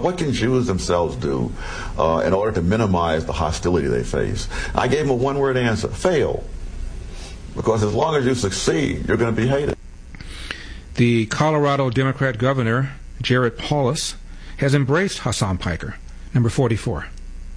what can Jews themselves do in order to minimize the hostility they face? I gave him a one-word answer: fail. Because as long as you succeed, you're going to be hated. The Colorado Democrat governor, Jared Polis, has embraced Hasan Piker, number 44.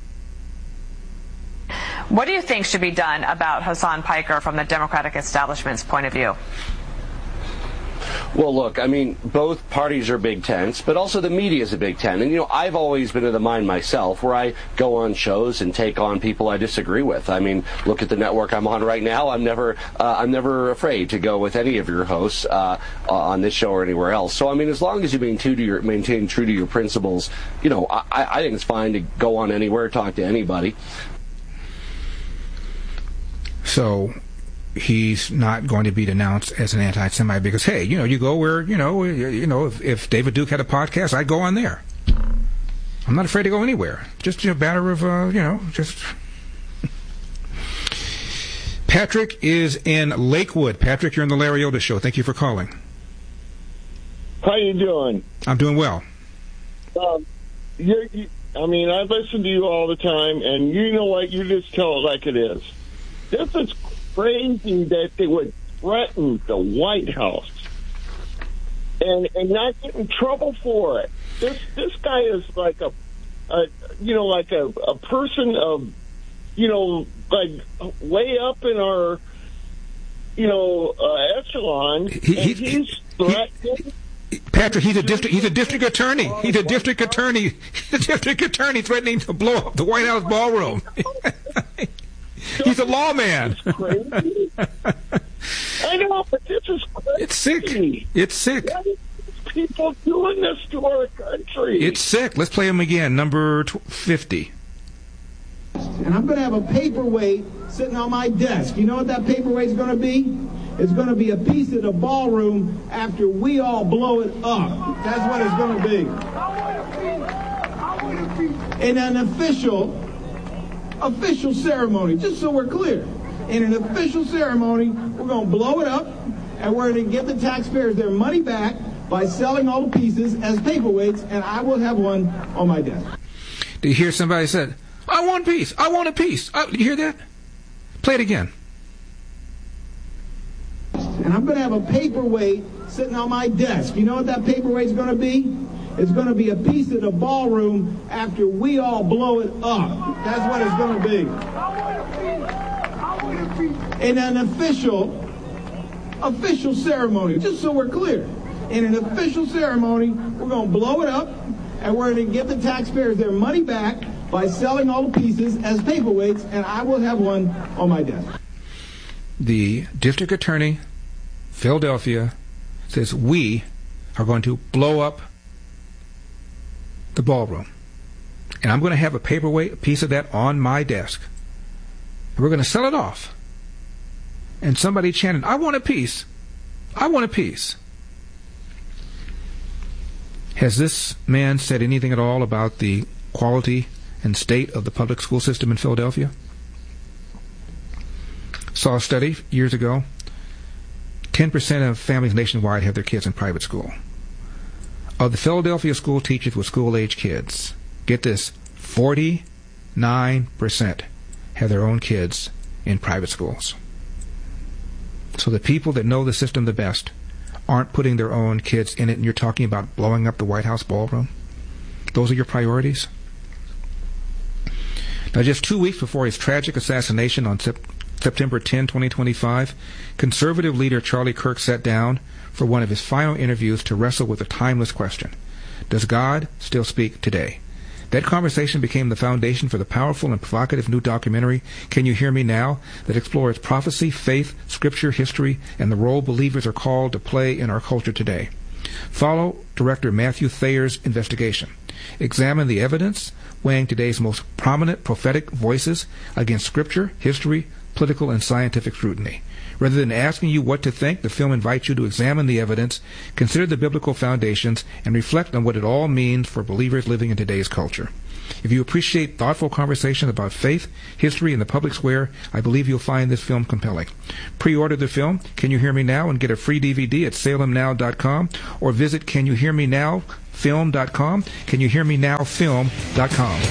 What do you think should be done about Hasan Piker from the Democratic establishment's point of view? Well, look, I mean, both parties are Big Tents, but also the media is a Big Ten. And, I've always been of the mind myself where I go on shows and take on people I disagree with. I mean, look at the network I'm on right now. I'm never afraid to go with any of your hosts on this show or anywhere else. So, I mean, as long as you maintain true to your principles, I think it's fine to go on anywhere, talk to anybody. So he's not going to be denounced as an anti-Semite because, hey, you go where, if David Duke had a podcast, I'd go on there. I'm not afraid to go anywhere. Just a matter of, just... Patrick is in Lakewood. Patrick, you're on the Larry Otis Show. Thank you for calling. How you doing? I'm doing well. I listen to you all the time, and you know what? You just tell it like it is. This is crazy that they would threaten the White House and not get in trouble for it. This guy is like a person of, like way up in our, echelon. He's threatening. Patrick, he's a district attorney. He's a district attorney. He's a district attorney threatening to blow up the White House ballroom. He's a lawman. It's crazy. I know, but this is crazy. It's sick. It's sick. Why are people doing this to our country? It's sick. Let's play him again. Number 50. And I'm going to have a paperweight sitting on my desk. You know what that paperweight's going to be? It's going to be a piece of the ballroom after we all blow it up. That's what it's going to be. In an official ceremony, just so we're clear. In an official ceremony, we're going to blow it up, and we're going to give the taxpayers their money back by selling all the pieces as paperweights, and I will have one on my desk. Do you hear somebody said, I want a piece, I want a piece? Did you hear that? Play it again. And I'm going to have a paperweight sitting on my desk. You know what that paperweight's going to be? It's going to be a piece of the ballroom after we all blow it up. That's what it's going to be. In an official ceremony, just so we're clear. In an official ceremony, we're going to blow it up, and we're going to give the taxpayers their money back by selling all the pieces as paperweights, and I will have one on my desk. The district attorney, Philadelphia, says we are going to blow up the ballroom, and I'm going to have a paperweight, a piece of that on my desk, and we're going to sell it off. And somebody chanted, I want a piece, I want a piece. Has this man said anything at all about the quality and state of the public school system in Philadelphia? Saw a study years ago. 10% of families nationwide have their kids in private school. Of the Philadelphia school teachers with school-age kids, get this, 49% have their own kids in private schools. So the people that know the system the best aren't putting their own kids in it, and you're talking about blowing up the White House ballroom? Those are your priorities? Now, just 2 weeks before his tragic assassination on September 10, 2025, conservative leader Charlie Kirk sat down for one of his final interviews to wrestle with a timeless question: does God still speak today? That conversation became the foundation for the powerful and provocative new documentary, Can You Hear Me Now?, that explores prophecy, faith, scripture, history, and the role believers are called to play in our culture today. Follow director Matthew Thayer's investigation. Examine the evidence, weighing today's most prominent prophetic voices against scripture, history, political, and scientific scrutiny. Rather than asking you what to think, the film invites you to examine the evidence, consider the biblical foundations, and reflect on what it all means for believers living in today's culture. If you appreciate thoughtful conversation about faith, history, and the public square, I believe you'll find this film compelling. Pre-order the film, Can You Hear Me Now?, and get a free DVD at salemnow.com, or visit Can You Hear Me Now? Film.com. Can you hear me now? Film.com.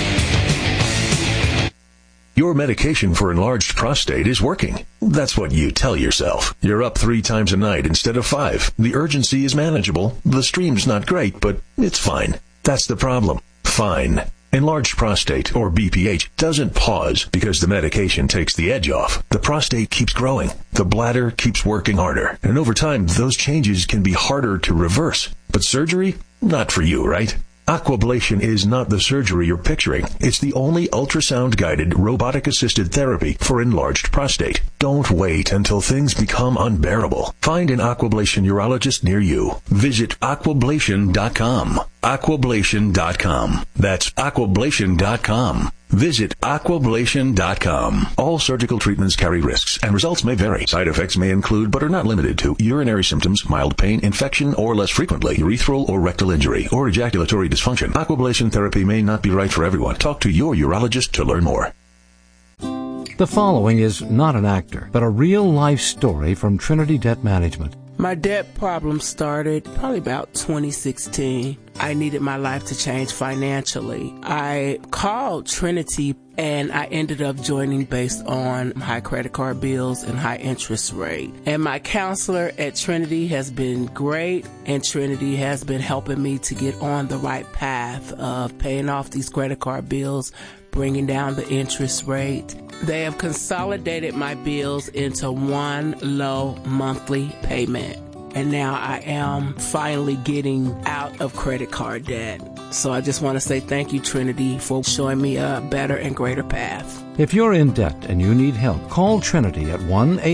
Your medication for enlarged prostate is working. That's what you tell yourself. You're up 3 times a night instead of 5. The urgency is manageable. The stream's not great, but it's fine. That's the problem. Fine. Enlarged prostate, or BPH, doesn't pause because the medication takes the edge off. The prostate keeps growing. The bladder keeps working harder. And over time, those changes can be harder to reverse. But surgery? Not for you, right? Aquablation is not the surgery you're picturing. It's the only ultrasound-guided, robotic-assisted therapy for enlarged prostate. Don't wait until things become unbearable. Find an Aquablation urologist near you. Visit aquablation.com. Aquablation.com. That's aquablation.com. Visit aquablation.com. All surgical treatments carry risks, and results may vary. Side effects may include, but are not limited to, urinary symptoms, mild pain, infection, or less frequently, urethral or rectal injury, or ejaculatory dysfunction. Aquablation therapy may not be right for everyone. Talk to your urologist to learn more. The following is not an actor, but a real-life story from Trinity Debt Management. My debt problem started probably about 2016. I needed my life to change financially. I called Trinity and I ended up joining based on high credit card bills and high interest rate. And my counselor at Trinity has been great, and Trinity has been helping me to get on the right path of paying off these credit card bills, bringing down the interest rate. They have consolidated my bills into one low monthly payment. And now I am finally getting out of credit card debt. So I just want to say thank you, Trinity, for showing me a better and greater path. If you're in debt and you need help, call Trinity at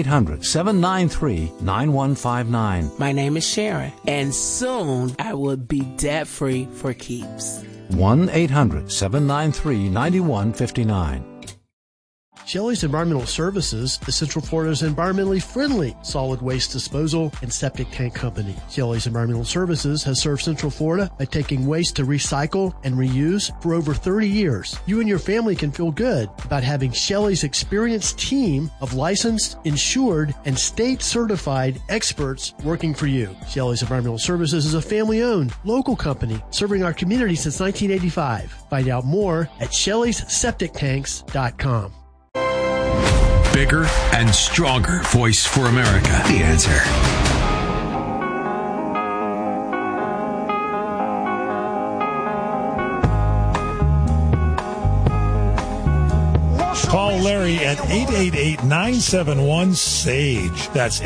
1-800-793-9159. My name is Sharon, and soon I will be debt-free for keeps. 1-800-793-9159. Shelley's Environmental Services is Central Florida's environmentally friendly solid waste disposal and septic tank company. Shelley's Environmental Services has served Central Florida by taking waste to recycle and reuse for over 30 years. You and your family can feel good about having Shelley's experienced team of licensed, insured, and state-certified experts working for you. Shelley's Environmental Services is a family-owned, local company serving our community since 1985. Find out more at Shelley'sSepticTanks.com. Bigger and stronger voice for America. The Answer. Call Larry at 888-971-SAGE. That's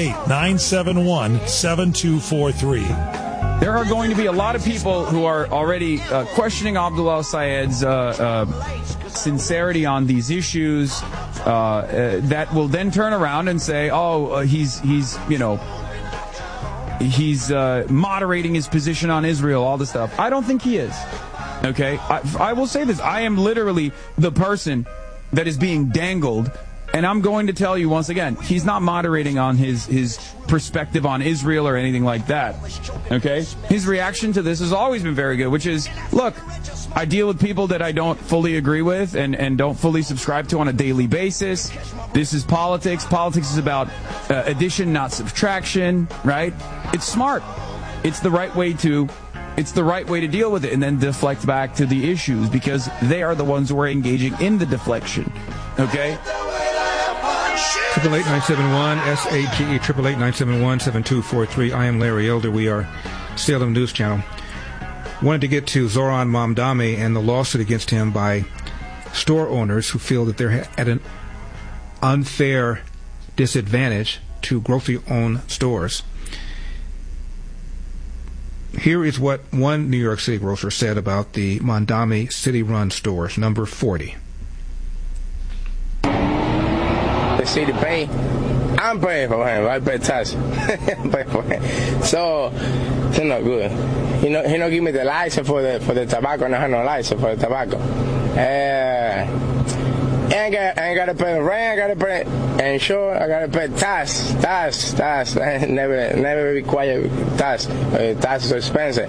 888-971-7243. There are going to be a lot of people who are already questioning Abdul al-Sayed's sincerity on these issues that will then turn around and say, he's moderating his position on Israel, all this stuff. I don't think he is. Okay? I will say this. I am literally the person that is being dangled, and I'm going to tell you once again, he's not moderating on his perspective on Israel or anything like that. Okay? His reaction to this has always been very good, which is, look, I deal with people that I don't fully agree with and don't fully subscribe to on a daily basis. This is politics. Politics is about addition, not subtraction, right? It's smart. It's the right way to deal with it, and then deflect back to the issues, because they are the ones who are engaging in the deflection. Okay? 888-971-SAGE, 888-971-7243. I am Larry Elder. We are Salem News Channel. Wanted to get to Zoran Mamdani and the lawsuit against him by store owners who feel that they're at an unfair disadvantage to grocery-owned stores. Here is what one New York City grocer said about the Mamdani city-run stores, number 40. The city pay. I'm paying for him. I pay tax. I'm paying for him. So it's not good. He no give me the license for the tobacco. I have no license for the tobacco. I ain't got to pay the rent. I got to pay insurance. I got to pay tax. I never require tax. Tax is expensive.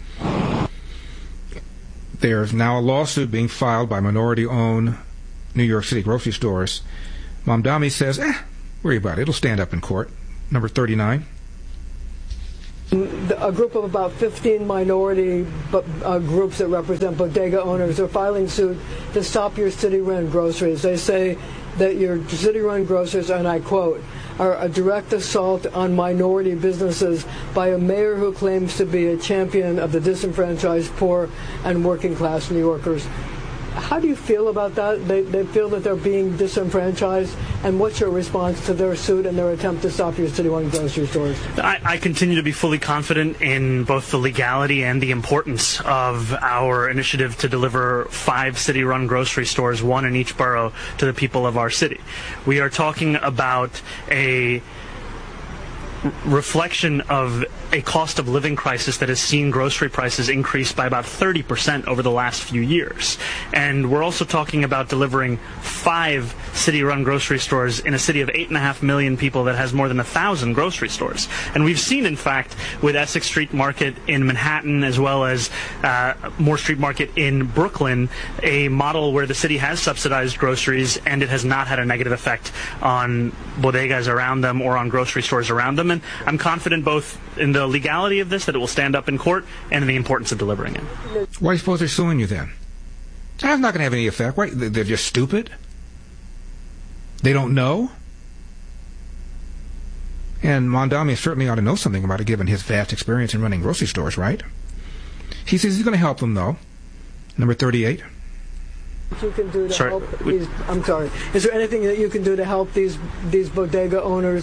There's now a lawsuit being filed by minority-owned New York City grocery stores. Mamdani says, worry about it. It'll stand up in court. Number 39. The a group of about 15 minority groups that represent bodega owners are filing suit to stop your city-run groceries. They say that your city-run groceries, and I quote, are a direct assault on minority businesses by a mayor who claims to be a champion of the disenfranchised, poor, and working-class New Yorkers. How do you feel about that? They feel that they're being disenfranchised, and what's your response to their suit and their attempt to stop your city-run grocery stores? I continue to be fully confident in both the legality and the importance of our initiative to deliver 5 city-run grocery stores, 1 in each borough, to the people of our city. We are talking about a reflection of a cost of living crisis that has seen grocery prices increase by about 30% over the last few years. And we're also talking about delivering 5 city-run grocery stores in a city of 8.5 million people that has more than 1,000 grocery stores. And we've seen, in fact, with Essex Street Market in Manhattan, as well as Moore Street Market in Brooklyn, a model where the city has subsidized groceries and it has not had a negative effect on bodegas around them or on grocery stores around them. And I'm confident both in the legality of this, that it will stand up in court, and in the importance of delivering it. Why do you suppose they're suing you then? That's not going to have any effect. Right? They're just stupid? They don't know? And Mondami certainly ought to know something about it, given his vast experience in running grocery stores, right? He says he's going to help them, though. Number 38. You can do to help these, I'm sorry. Is there anything that you can do to help these bodega owners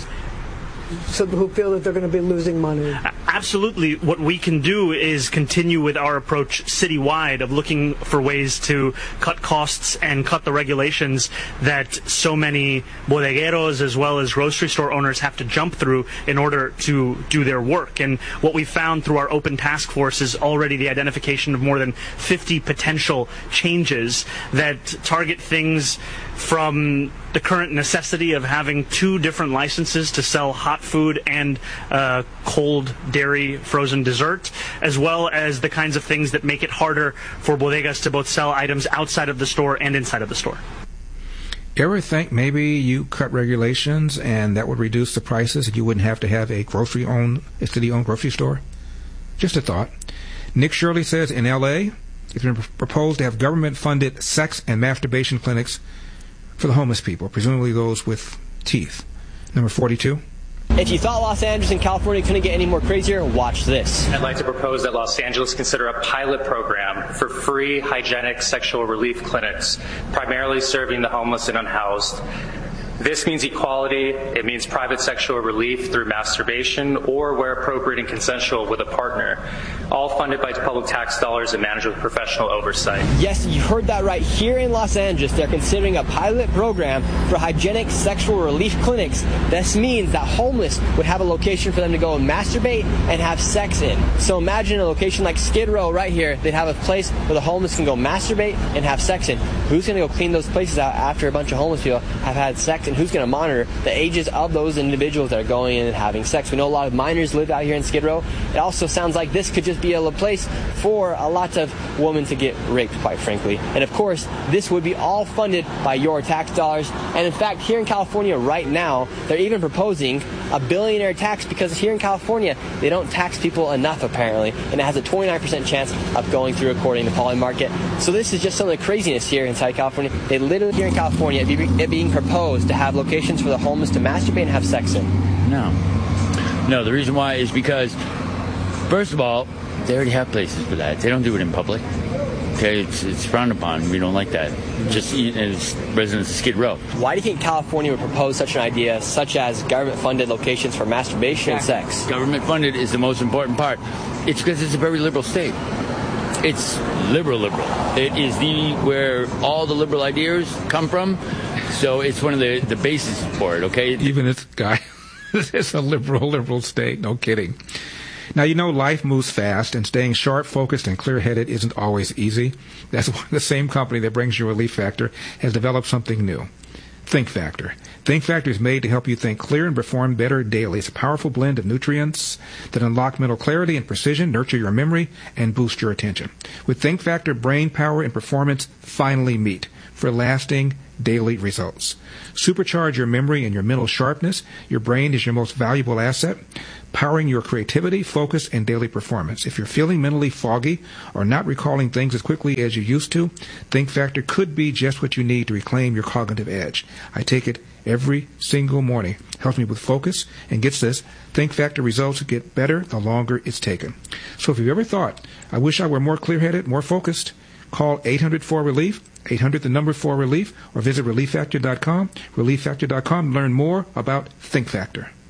who feel that they're going to be losing money? Absolutely. What we can do is continue with our approach citywide of looking for ways to cut costs and cut the regulations that so many bodegueros as well as grocery store owners have to jump through in order to do their work. And what we found through our open task force is already the identification of more than 50 potential changes that target things from the current necessity of having 2 different licenses to sell hot food and cold dairy frozen dessert, as well as the kinds of things that make it harder for bodegas to both sell items outside of the store and inside of the store. Ever think maybe you cut regulations and that would reduce the prices and you wouldn't have to have a city-owned grocery store? Just a thought. Nick Shirley says in L.A., it's been proposed to have government-funded sex and masturbation clinics for the homeless people, presumably those with teeth. Number 42. If you thought Los Angeles and California couldn't get any more crazier, watch this. I'd like to propose that Los Angeles consider a pilot program for free hygienic sexual relief clinics, primarily serving the homeless and unhoused. This means equality. It means private sexual relief through masturbation or, where appropriate and consensual, with a partner. All funded by public tax dollars and managed with professional oversight. Yes, you heard that right. Here in Los Angeles, they're considering a pilot program for hygienic sexual relief clinics. This means that homeless would have a location for them to go and masturbate and have sex in. So imagine a location like Skid Row right here. They'd have a place where the homeless can go masturbate and have sex in. Who's going to go clean those places out after a bunch of homeless people have had sex? And who's going to monitor the ages of those individuals that are going in and having sex? We know a lot of minors live out here in Skid Row. It also sounds like this could just be a place for a lot of women to get raped, quite frankly. And of course, this would be all funded by your tax dollars. And in fact, here in California right now, they're even proposing a billionaire tax, because here in California, they don't tax people enough, apparently. And it has a 29% chance of going through, according to Polymarket. So this is just some of the craziness here inside California. They literally, here in California, it being proposed to have locations for the homeless to masturbate and have sex in. No, the reason why is because, first of all, they already have places for that. They don't do it in public. Okay, it's frowned upon. We don't like that. Just as residents of Skid Row. Why do you think California would propose such an idea, such as government-funded locations for masturbation and sex? Government-funded is the most important part. It's because it's a very liberal state. It's liberal. It is where all the liberal ideas come from. So it's one of the bases for it. Okay. Even this guy, it's a liberal state. No kidding. Now, you know, life moves fast, and staying sharp, focused, and clear-headed isn't always easy. That's why the same company that brings you Relief Factor has developed something new. Think Factor. Think Factor is made to help you think clear and perform better daily. It's a powerful blend of nutrients that unlock mental clarity and precision, nurture your memory, and boost your attention. With Think Factor, brain power and performance finally meet for lasting daily results. Supercharge your memory and your mental sharpness. Your brain is your most valuable asset. powering your creativity, focus, and daily performance. If you're feeling mentally foggy or not recalling things as quickly as you used to, Think Factor could be just what you need to reclaim your cognitive edge. I take it every single morning. Helps me with focus, and gets this, Think Factor results get better the longer it's taken. So if you've ever thought, I wish I were more clear-headed, more focused, call 800-4RELIEF, 800-4RELIEF, or visit ReliefFactor.com, ReliefFactor.com, learn more about Think Factor.